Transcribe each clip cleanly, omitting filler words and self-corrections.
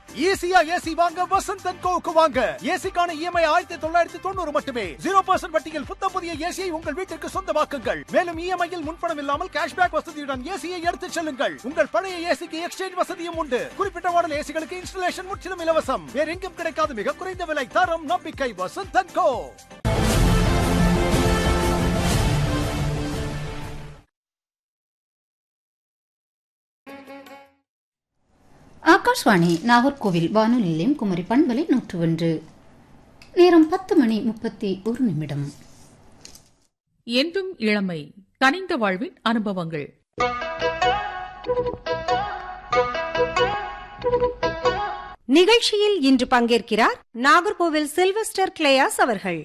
ஈஸியா ஏசி வாங்க வசந்த் அண்ட் கோவுக்கு வாங்க. ஏசிக்கான இஎம்ஐ 1990 மட்டுமே. 0% வட்டியில் புத்தம் புதிய ஏசியை உங்கள் வீட்டிற்கு சொந்தமாக்குங்கள். மேலும் இஎம்ஐயில் முன்பணம் இல்லாமல் கேஷ்பேக் வசதியுடன் ஏசியை எடுத்துச் செல்லுங்கள். உங்கள் பழைய ஏசிக்கு எக்ஸ்சேஞ்ச் வசதியும் உண்டு. குறிப்பிட்ட மாடல் ஏசிகளுக்கு இன்ஸ்டலேஷன் முற்றிலும் இலவசம். வேற எங்கும் கிடைக்காத மிக குறைந்த விலை, தரம், நம்பிக்கை. வசந்த் அண்ட் கோ. ஆகாஷ்வாணி நாகர்கோவில் வானொலி நிலையம் குமரி பண்பலை 101. நேரம் 10:31. என்றும் இளமை, கனிந்த வாழ்வின் அனுபவங்கள். நிகழ்ச்சியில் இன்று பங்கேற்கிறார் நாகர்கோவில் சில்வஸ்டர் கிளேயாஸ் அவர்கள்.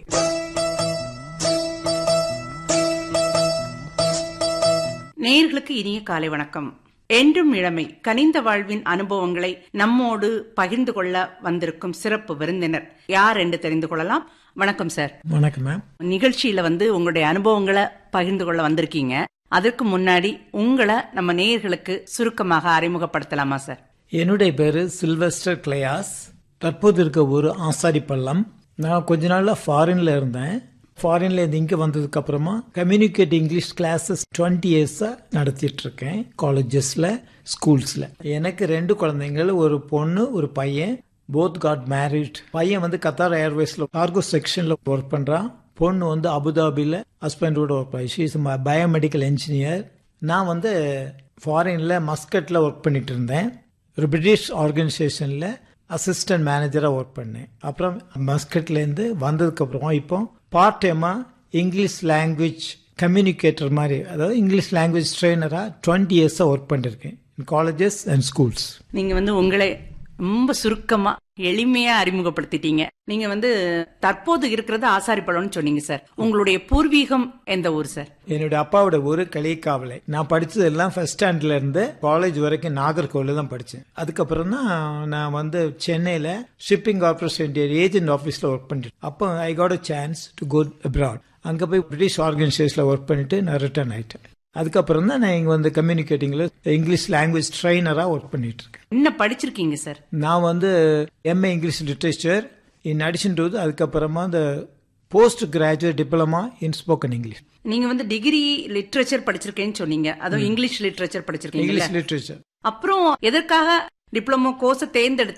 நேயர்களுக்கு இனிய காலை வணக்கம். என்றும் இளமை, கனிந்த வாழ்வின் அனுபவங்களை நம்மோடு பகிர்ந்து கொள்ள வந்திருக்கும் சிறப்பு விருந்தினர் யார் என்று தெரிந்து கொள்ளலாம். வணக்கம் சார். வணக்கம் மேம். நிகழ்ச்சியில உங்களுடைய அனுபவங்களை பகிர்ந்து கொள்ள வந்திருக்கீங்க. அதற்கு முன்னாடி உங்களை நம்ம நேயர்களுக்கு சுருக்கமாக அறிமுகப்படுத்தலாமா சார்? என்னுடைய பேரு சில்வஸ்டர் கிளேயாஸ். தற்போது இருக்க ஒரு ஆசாரிப்பள்ளம். நான் கொஞ்ச நாள்ல ஃபாரின்ல இருந்தேன். ஃபாரின்ல இருந்து இங்க வந்ததுக்கு அப்புறமா கம்யூனிகேட் இங்கிலீஷ் கிளாஸஸ் 20 இயர்ஸா நடத்திட்டு இருக்கேன். காலேஜஸ்ல, ஸ்கூல்ஸ்ல. எனக்கு 2 குழந்தைங்கள், ஒரு பொண்ணு ஒரு பையன். Both got married. பையன் கத்தார் ஏர்வேஸ்ல கார்கோ செக்ஷன்ல ஒர்க் பண்றான். பொண்ணு அபுதாபில ஹஸ்பண்டோட ஒர்க் பண்ணி. She is biomedical engineer. நான் ஃபாரின்ல மஸ்கட்ல ஒர்க் பண்ணிட்டு இருந்தேன். ஒரு பிரிட்டிஷ் ஆர்கனைசேஷன்ல அசிஸ்டன்ட் மேனேஜரா ஒர்க் பண்ணேன். அப்புறம் மஸ்கட்ல இருந்து வந்ததுக்கு அப்புறம் இப்போ பார்ட் டைமா இங்கிலீஷ் லாங்குவேஜ் கம்யூனிகேட்டர் மாதிரி, அதாவது இங்கிலீஷ் லாங்குவேஜ் ட்ரெயினரா 20 இயர்ஸா ஒர்க் பண்ணிருக்கேன் இன் காலேஜஸ் அண்ட் ஸ்கூல்ஸ். நீங்க உங்களை ரொம்ப சுருக்கமா எளிமையா அறிமுகப்படுத்திட்டீங்க. நீங்க தற்போது இருக்கிறது ஆசாரிப்பள்ளம்னு சொன்னீங்க சார். உங்களுடைய பூர்வீகம் எந்த ஊர் சார்? என்னுடைய அப்பாவோட ஊரு களியக்காவலை. நான் படிச்சது எல்லாம் ஃபர்ஸ்ட் ஸ்டாண்டர்ட்ல இருந்து காலேஜ் வரைக்கும் நாகர்கோவில தான் படிச்சேன். அதுக்கப்புறம் தான் நான் சென்னையில ஷிப்பிங் கார்பரேஷன் ஏஜென்ட் ஆபீஸ்ல ஒர்க் பண்ணிட்டு, அப்போ I got a chance to go abroad. அங்க போய் பிரிட்டிஷ் ஆர்கனைசேஷன்ல ஒர்க் பண்ணிட்டு நான் ரிட்டர்ன் ஆயிட்டேன். அதுக்கப்புறம் தான் நான் இங்க கம்யூனிகேட்டிங்ல இங்கிலீஷ் லாங்குவேஜ் ட்ரெயினரா ஒர்க் பண்ணிட்டு இருக்கேன். என்ன படிச்சிருக்கீங்க சார்? நான் MA English literature in addition to அதுக்கப்புறமா இந்த post graduate diploma in spoken English. நீங்க டிகிரி லிட்டரேச்சர் படிச்சிருக்கேன்னு சொன்னீங்க. அதுவும் இங்கிலீஷ் லிட்டரேச்சர் படிச்சிருக்கீங்க. English literature. அப்புறம் எதற்காக டிப்ளமோ கோர்ஸ் தேர்ந்தெடுத்து